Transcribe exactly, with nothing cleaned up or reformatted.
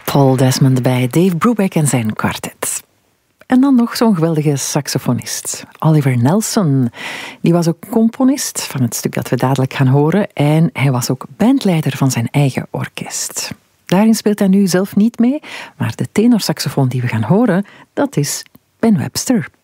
Paul Desmond bij Dave Brubeck en zijn kwartet. En dan nog zo'n geweldige saxofonist, Oliver Nelson. Die was ook componist van het stuk dat we dadelijk gaan horen en hij was ook bandleider van zijn eigen orkest. Daarin speelt hij nu zelf niet mee, maar de tenorsaxofoon die we gaan horen, dat is Ben Webster.